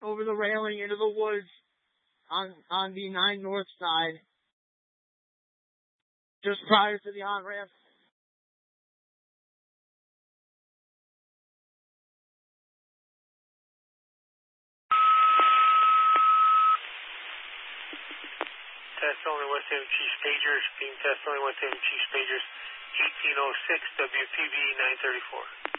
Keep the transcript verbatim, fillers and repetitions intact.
over the railing into the woods on on the nine north side, just prior to the on-ramp. Test only West M G Stagers, beam test only West M G Stagers, eighteen oh six W P B nine thirty-four.